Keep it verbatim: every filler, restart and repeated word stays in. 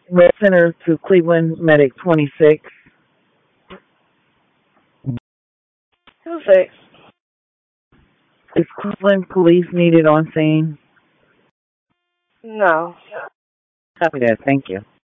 Red Center to Cleveland Medic twenty-six. Who's six? Is Cleveland police needed on scene? No. Copy that. Thank you.